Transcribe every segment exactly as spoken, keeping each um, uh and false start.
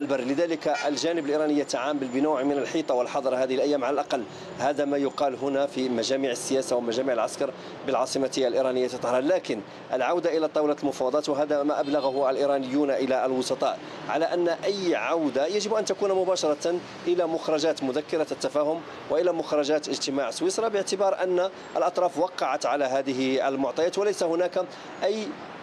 البر. لذلك الجانب الإيراني يتعامل بنوع من الحيطة والحذر هذه الأيام على الأقل. هذا ما يقال هنا في مجامع السياسة ومجامع العسكر بالعاصمة الإيرانية طهران. لكن العودة إلى طاولة المفاوضات، وهذا ما أبلغه الإيرانيون إلى الوسطاء، على أن أي عودة يجب أن تكون مباشرة إلى مخرجات مذكرة التفاهم وإلى مخرجات اجتماع سويسرا، باعتبار أن الأطراف وقعت على هذه المعطيات وليس هناك أي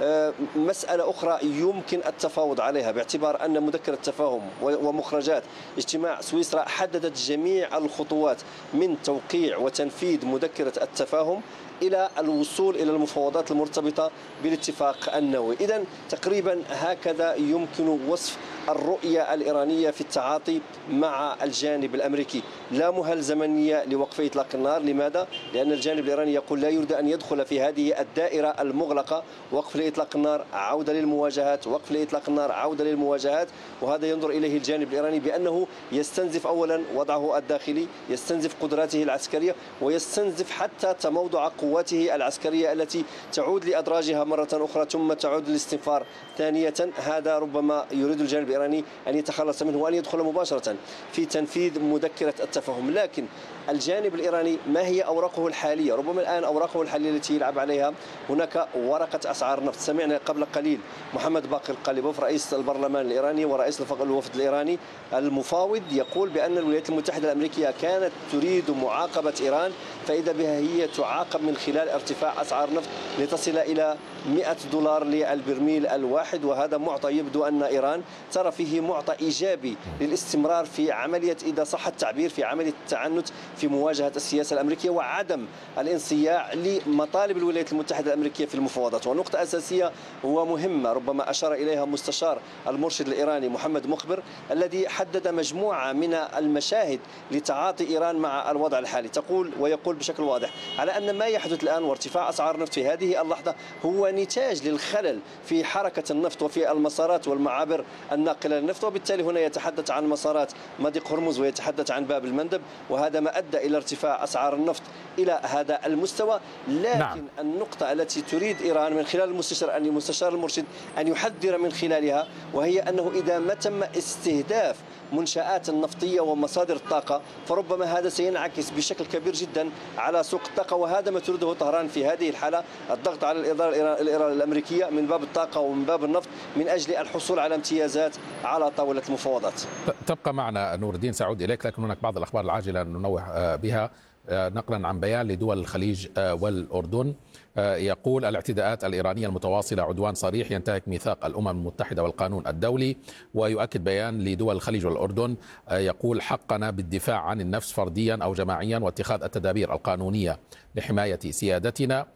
مسألة أخرى يمكن التفاوض عليها، باعتبار أن مذكرة التفاهم ومخرجات اجتماع سويسرا حددت جميع الخطوات من توقيع وتنفيذ مذكرة التفاهم إلى الوصول إلى المفاوضات المرتبطة بالاتفاق النووي. إذن تقريبا هكذا يمكن وصف الرؤية الإيرانية في التعاطي مع الجانب الأمريكي. لا مهل زمنية لوقف إطلاق النار. لماذا؟ لأن الجانب الإيراني يقول لا يريد أن يدخل في هذه الدائرة المغلقة، وقف لإطلاق النار عودة للمواجهات، وقف لإطلاق النار عودة للمواجهات. وهذا ينظر إليه الجانب الإيراني بأنه يستنزف أولا وضعه الداخلي، يستنزف قدراته العسكرية، ويستنزف حتى تموضع قواته العسكرية التي تعود لأدراجها مرة أخرى ثم تعود للاستنفار ثانية. هذا ربما يريد الجانب الإيراني أن يتخلص منه وأن يدخل مباشرة في تنفيذ مذكرة التفاهم. لكن الجانب الإيراني ما هي أوراقه الحالية؟ ربما الآن أوراقه الحالية التي يلعب عليها هناك ورقة أسعار النفط. سمعنا قبل قليل محمد باقر القليبوف رئيس البرلمان الإيراني ورئيس الوفد الإيراني المفاوض يقول بأن الولايات المتحدة الأمريكية كانت تريد معاقبة إيران، فإذا بها هي تعاقب من خلال ارتفاع أسعار النفط لتصل إلى مئة دولار للبرميل الواحد. وهذا معطى يبدو أن إيران ترى فيه معطى إيجابي للاستمرار في عملية، إذا صح التعبير، في عملية التعنت في مواجهة السياسة الأمريكية وعدم الانصياع لمطالب الولايات المتحدة الأمريكية في المفاوضات. ونقطة أساسية ومهمة ربما أشار إليها مستشار المرشد الإيراني محمد مخبر، الذي حدد مجموعة من المشاهد لتعاطي إيران مع الوضع الحالي. تقول ويقول بشكل واضح على أن ما يحدث الآن وارتفاع أسعار النفط في هذه اللحظة هو نتاج للخلل في حركة النفط وفي المسارات والمعابر الناقلة للنفط، وبالتالي هنا يتحدث عن مسارات مضيق هرمز ويتحدث عن باب المندب، وهذا ما أدى إلى ارتفاع أسعار النفط إلى هذا المستوى. لكن نعم. النقطة التي تريد إيران من خلال المستشار أن المستشار المرشد أن يحذر من خلالها، وهي أنه إذا ما تم استهداف منشآت النفطية ومصادر الطاقة فربما هذا سينعكس بشكل كبير جدا على سوق الطاقة، وهذا ما تريده طهران في هذه الحالة، الضغط على الإدارة الأمريكية من باب الطاقة ومن باب النفط من أجل الحصول على امتيازات على طاولة المفاوضات. تبقى معنا نور الدين، سأعود إليك، لكن هناك بعض الأخبار العاجلة ننوه بها نقلا عن بيان لدول الخليج والأردن. يقول الاعتداءات الإيرانية المتواصلة عدوان صريح ينتهك ميثاق الأمم المتحدة والقانون الدولي. ويؤكد بيان لدول الخليج والأردن يقول حقنا بالدفاع عن النفس فرديا أو جماعيا واتخاذ التدابير القانونية لحماية سيادتنا.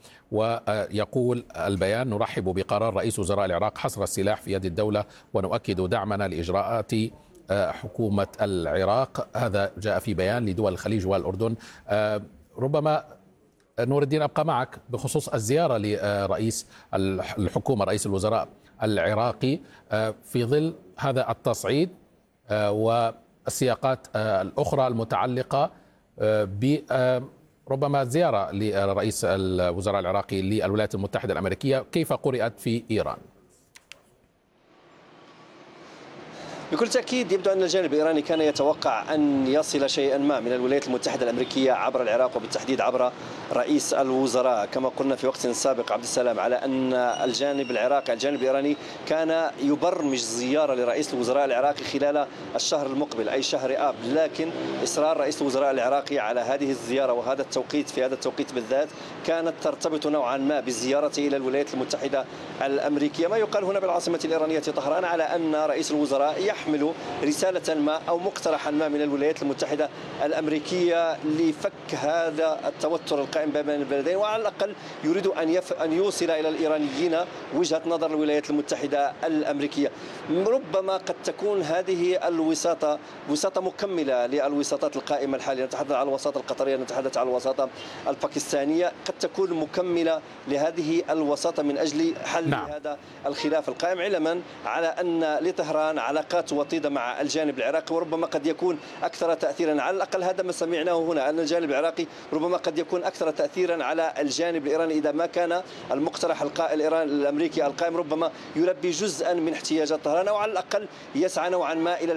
ويقول البيان نرحب بقرار رئيس وزراء العراق حصر السلاح في يد الدولة ونؤكد دعمنا لإجراءات حكومة العراق. هذا جاء في بيان لدول الخليج والأردن. ربما نور الدين أبقى معك بخصوص الزيارة لرئيس الحكومة رئيس الوزراء العراقي في ظل هذا التصعيد والسياقات الأخرى المتعلقة بربما زيارة لرئيس الوزراء العراقي للولايات المتحدة الأمريكية. كيف قرأت في إيران؟ بكل تأكيد يبدو أن الجانب الإيراني كان يتوقع أن يصل شيئا ما من الولايات المتحدة الأمريكية عبر العراق، وبالتحديد عبر رئيس الوزراء. كما قلنا في وقت سابق عبد السلام على أن الجانب العراقي الجانب الإيراني كان يبرمج زيارة لرئيس الوزراء العراقي خلال الشهر المقبل أي شهر آب، لكن إصرار رئيس الوزراء العراقي على هذه الزيارة وهذا التوقيت في هذا التوقيت بالذات كانت ترتبط نوعا ما بالزيارة إلى الولايات المتحدة الأمريكية. ما يقال هنا بالعاصمة الإيرانية طهران على أن رئيس الوزراء يحمل رسالة ما أو مقترحا ما من الولايات المتحدة الأمريكية لفك هذا التوتر القائم بين البلدين، وعلى الأقل يريد أن يف... أن يوصل إلى الإيرانيين وجهة نظر الولايات المتحدة الأمريكية. ربما قد تكون هذه الوساطة وساطة مكملة للوساطات القائمة الحالية، نتحدث عن الوساطة القطرية، نتحدث عن الوساطة الباكستانية، قد تكون مكملة لهذه الوساطة من أجل حل نعم. هذا الخلاف القائم، علما على أن لطهران علاقات وطيدة مع الجانب العراقي، وربما قد يكون أكثر تأثيرا، على الأقل هذا ما سمعناه هنا، أن الجانب العراقي ربما قد يكون أكثر تأثيرا على الجانب الإيراني إذا ما كان المقترح الإيراني الأمريكي القائم ربما يلبي جزءا من احتياجات طهران، أو على الأقل يسعى نوعا ما إلى